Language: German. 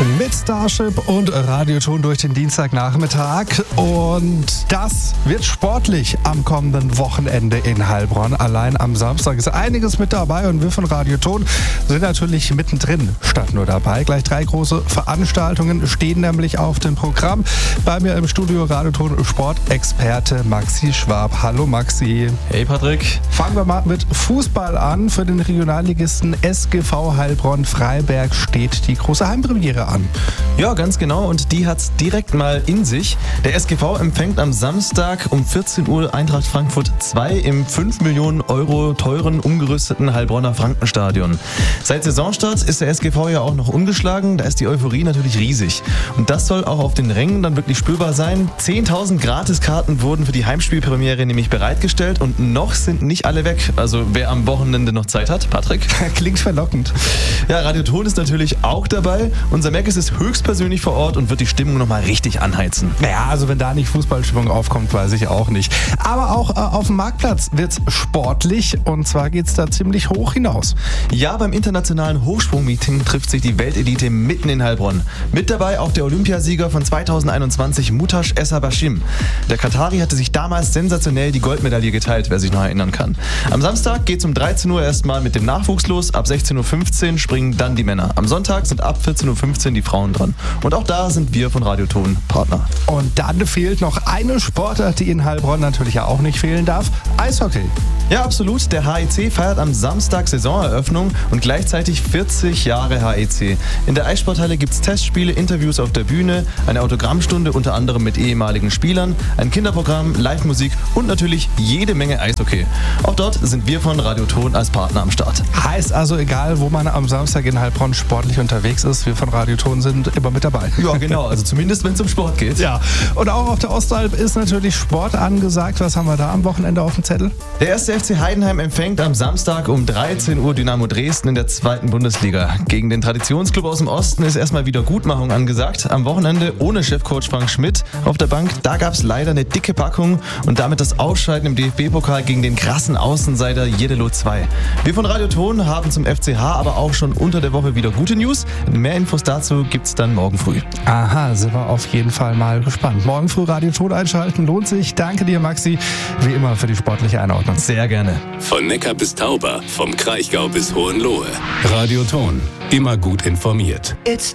Mit Starship und Radioton durch den Dienstagnachmittag. Und das wird sportlich am kommenden Wochenende in Heilbronn. Allein am Samstag ist einiges mit dabei und wir von Radioton sind natürlich mittendrin statt nur dabei. Gleich 3 große Veranstaltungen stehen nämlich auf dem Programm. Bei mir im Studio Radioton Sportexperte Maxi Schwab. Hallo Maxi. Hey Patrick. Fangen wir mal mit Fußball an. Für den Regionalligisten SGV Heilbronn-Freiberg steht die große Heimpremiere an. Ja, ganz genau. Und die hat's direkt mal in sich. Der SGV empfängt am Samstag um 14 Uhr Eintracht Frankfurt 2 im 5 Millionen Euro teuren, umgerüsteten Heilbronner Frankenstadion. Seit Saisonstart ist der SGV ja auch noch ungeschlagen. Da ist die Euphorie natürlich riesig. Und das soll auch auf den Rängen dann wirklich spürbar sein. 10.000 Gratiskarten wurden für die Heimspielpremiere nämlich bereitgestellt und noch sind nicht alle weg. Also wer am Wochenende noch Zeit hat, Patrick? Klingt verlockend. Ja, Radioton ist natürlich auch dabei. Unser Mac ist höchstpersönlich vor Ort und wird die Stimmung nochmal richtig anheizen. Naja, also wenn da nicht Fußballstimmung aufkommt, weiß ich auch nicht. Aber auch auf dem Marktplatz wird's sportlich und zwar geht's da ziemlich hoch hinaus. Ja, beim internationalen Hochsprung-Meeting trifft sich die Weltelite mitten in Heilbronn. Mit dabei auch der Olympiasieger von 2021, Mutaş Esa-Başim. Der Katari hatte sich damals sensationell die Goldmedaille geteilt, wer sich noch erinnern kann. Am Samstag geht's um 13 Uhr erstmal mit dem Nachwuchs los. Ab 16.15 Uhr springen dann die Männer. Am Sonntag sind ab 14.15 Uhr die Frauen dran. Und auch da sind wir von Radioton Partner. Und dann fehlt noch eine Sportart, die in Heilbronn natürlich ja auch nicht fehlen darf: Eishockey. Ja, absolut. Der HEC feiert am Samstag Saisoneröffnung und gleichzeitig 40 Jahre HEC. In der Eissporthalle gibt es Testspiele, Interviews auf der Bühne, eine Autogrammstunde unter anderem mit ehemaligen Spielern, ein Kinderprogramm, Live-Musik und natürlich jede Menge Eishockey. Auch dort sind wir von Radioton als Partner am Start. Heißt also, egal wo man am Samstag in Heilbronn sportlich unterwegs ist, wir von Radioton sind immer mit dabei. Ja, genau. Also zumindest, wenn es um Sport geht. Ja, und auch auf der Ostalb ist natürlich Sport angesagt. Was haben wir da am Wochenende auf dem Zettel? Der erste FC Heidenheim empfängt am Samstag um 13 Uhr Dynamo Dresden in der 2. Bundesliga. Gegen den Traditionsclub aus dem Osten ist erstmal Wiedergutmachung angesagt. Am Wochenende ohne Chefcoach Frank Schmidt auf der Bank. Da gab es leider eine dicke Packung und damit das Ausscheiden im DFB-Pokal gegen den krassen Außenseiter Jedelo 2. Wir von Radioton haben zum FCH aber auch schon unter der Woche wieder gute News. Mehr Infos dazu gibt's dann morgen früh. Aha, sind wir auf jeden Fall mal gespannt. Morgen früh Radioton einschalten, lohnt sich. Danke dir, Maxi, wie immer für die sportliche Einordnung. Sehr gerne. Von Neckar bis Tauber, vom Kraichgau bis Hohenlohe. Radioton, immer gut informiert.